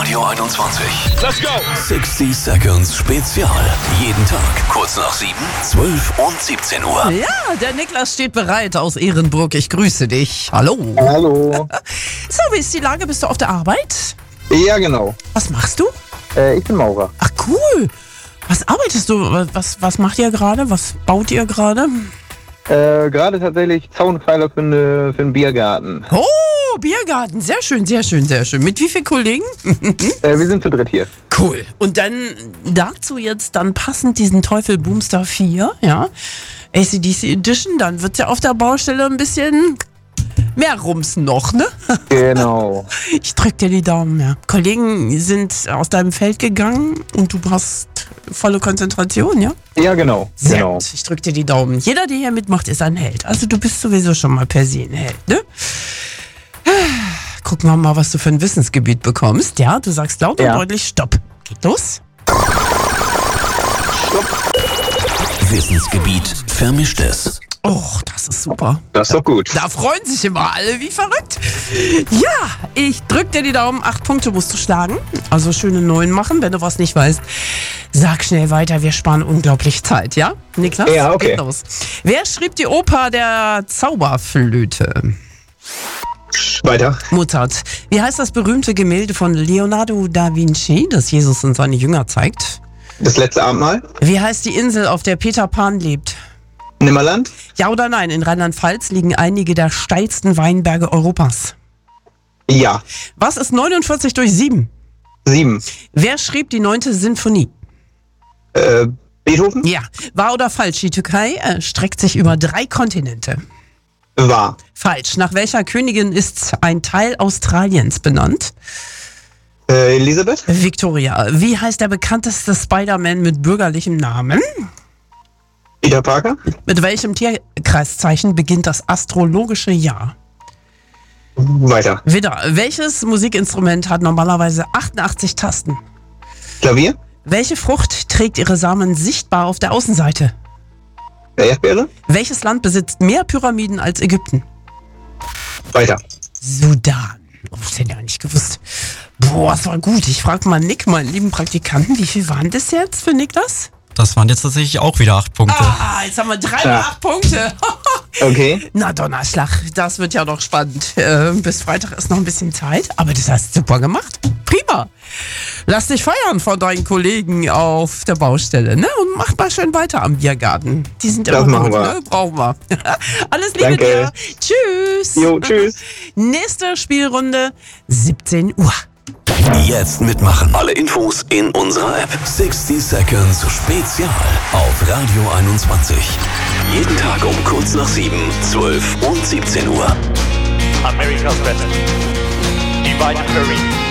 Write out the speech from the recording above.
Radio 21. Let's go! 60 Seconds Spezial. Jeden Tag kurz nach 7, 12 und 17 Uhr. Ja, der Niklas steht bereit aus Ehrenburg. Ich grüße dich. Hallo. Hallo. So, wie ist die Lage? Bist du auf der Arbeit? Ja, genau. Was machst du? Ich bin Maurer. Ach, cool. Was arbeitest du? Was macht ihr gerade? Was baut ihr gerade? Gerade tatsächlich Zaunpfeiler für einen Biergarten. Oh, Biergarten. Sehr schön, sehr schön, sehr schön. Mit wie vielen Kollegen? Wir sind zu dritt hier. Cool. Und dann dazu jetzt dann passend diesen Teufel Boomstar 4, ja, AC/DC Edition, dann wird ja auf der Baustelle ein bisschen mehr rumsen noch, ne? Genau. Ich drück dir die Daumen, ja. Kollegen sind aus deinem Feld gegangen und du hast volle Konzentration, ja? Ja, genau. Sehr Genau. gut. Ich drück dir die Daumen. Jeder, der hier mitmacht, ist ein Held. Also du bist sowieso schon mal per se ein Held, ne? Gucken wir mal, was du für ein Wissensgebiet bekommst. Ja, du sagst laut und deutlich Stopp. Geht los? Wissensgebiet Vermischtes. Oh, das ist super. Das ist doch gut. Da freuen sich immer alle wie verrückt. Ja, ich drück dir die Daumen. 8 Punkte musst du schlagen. Also schöne 9 machen. Wenn du was nicht weißt, sag schnell weiter. Wir sparen unglaublich Zeit, ja? Niklas? Ja, okay. Geht los. Wer schrieb die Oper der Zauberflöte? Weiter. Mozart. Wie heißt das berühmte Gemälde von Leonardo da Vinci, das Jesus und seine Jünger zeigt? Das letzte Abendmahl. Wie heißt die Insel, auf der Peter Pan lebt? Nimmerland. Ja oder nein? In Rheinland-Pfalz liegen einige der steilsten Weinberge Europas. Ja. Was ist 49 durch 7? 7. Wer schrieb die 9. Sinfonie? Beethoven. Ja. Wahr oder falsch? Die Türkei streckt sich über 3 Kontinente. Wahr. Falsch. Nach welcher Königin ist ein Teil Australiens benannt? Elisabeth. Victoria. Wie heißt der bekannteste Spider-Man mit bürgerlichem Namen? Peter Parker. Mit welchem Tierkreiszeichen beginnt das astrologische Jahr? Weiter. Widder. Welches Musikinstrument hat normalerweise 88 Tasten? Klavier. Welche Frucht trägt ihre Samen sichtbar auf der Außenseite? Erdbeere. Welches Land besitzt mehr Pyramiden als Ägypten? Weiter. Sudan. Oh, das hätte ich ja nicht gewusst. Boah, das war gut. Ich frage mal Nick, meinen lieben Praktikanten, wie viel waren das jetzt für Niklas? Das waren jetzt tatsächlich auch wieder 8 Punkte. Ah, jetzt haben wir 3 mal 8 Punkte. Okay. Na Donnerschlag, das wird ja noch spannend. Bis Freitag ist noch ein bisschen Zeit, aber das hast du super gemacht. Prima. Lass dich feiern von deinen Kollegen auf der Baustelle, ne? Und mach mal schön weiter am Biergarten. Die sind Das immer machen gut, wir. ne? Brauchen wir. Alles Liebe Danke. dir. Tschüss. Jo, tschüss. Nächste Spielrunde, 17 Uhr. Jetzt mitmachen. Alle Infos in unserer App. 60 Seconds Spezial auf Radio 21. Jeden Tag um kurz nach 7, 12 und 17 Uhr. America's best. Divine Curry.